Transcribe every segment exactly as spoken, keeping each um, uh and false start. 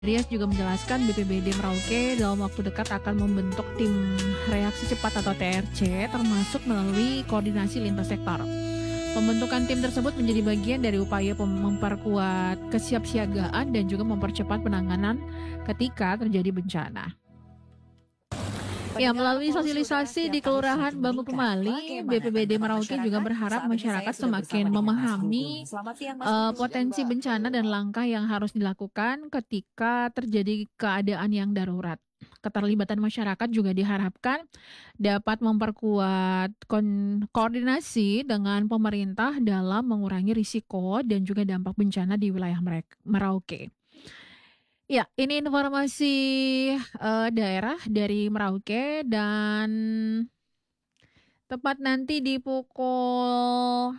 Rias juga menjelaskan B P B D Merauke dalam waktu dekat akan membentuk tim reaksi cepat atau T R C termasuk melalui koordinasi lintas sektor. Pembentukan tim tersebut menjadi bagian dari upaya memperkuat kesiapsiagaan dan juga mempercepat penanganan ketika terjadi bencana. Ya, melalui sosialisasi di Kelurahan Bambu Pemali, B P B D Merauke juga berharap masyarakat semakin memahami uh, potensi bencana dan langkah yang harus dilakukan ketika terjadi keadaan yang darurat. Keterlibatan masyarakat juga diharapkan dapat memperkuat kon- koordinasi dengan pemerintah dalam mengurangi risiko dan juga dampak bencana di wilayah mereka, Merauke. Ya, ini informasi uh, daerah dari Merauke dan tepat nanti di pukul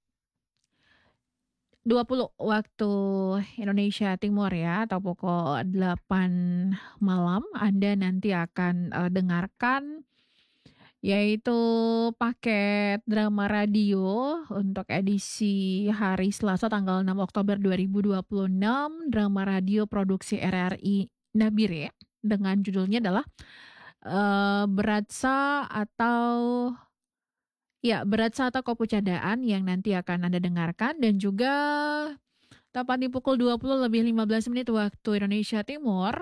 dua puluh waktu Indonesia Timur ya, atau pukul delapan malam Anda nanti akan uh, dengarkan yaitu paket drama radio untuk edisi hari Selasa tanggal enam Oktober dua ribu dua puluh enam, drama radio produksi R R I Nabire dengan judulnya adalah uh, Beratsa atau ya Beratsa atau Kepucadaan yang nanti akan Anda dengarkan, dan juga tepat di pukul dua puluh lebih lima belas menit waktu Indonesia Timur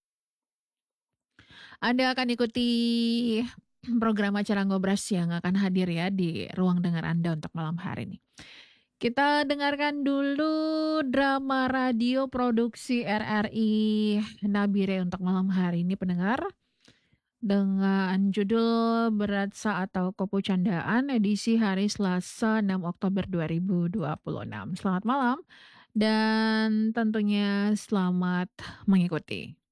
Anda akan ikuti program acara Ngobras yang akan hadir ya di ruang dengar Anda untuk malam hari ini. Kita dengarkan dulu drama radio produksi R R I Nabire untuk malam hari ini pendengar, dengan judul Beratsa atau Kepucandaan edisi hari Selasa enam Oktober dua ribu dua puluh enam. Selamat malam dan tentunya selamat mengikuti.